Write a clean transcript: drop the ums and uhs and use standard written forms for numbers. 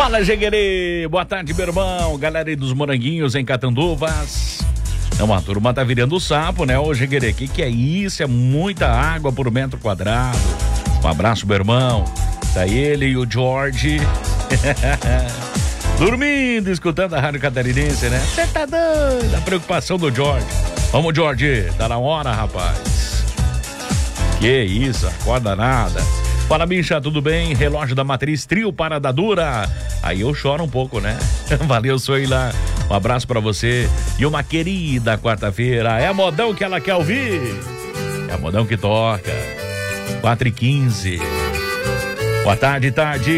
Fala, Jeguerê! Boa tarde, meu irmão. Galera aí dos Moranguinhos em Catanduvas. Não, a turma tá virando o sapo, né, ô Jeguerê? Que é isso? É muita água por metro quadrado. Um abraço, meu irmão. Tá ele e o George. Dormindo, escutando a Rádio Catarinense, né? Você tá doido? A preocupação do George. Vamos, George. Tá na hora, rapaz. Que isso, acorda nada. Fala, bicha, tudo bem? Relógio da Matriz Trio Parada Dura. Aí eu choro um pouco, né? Valeu, Soila. Um abraço pra você. E uma querida quarta-feira. É a modão que ela quer ouvir. É a modão que toca. 4h15. Boa tarde, tarde.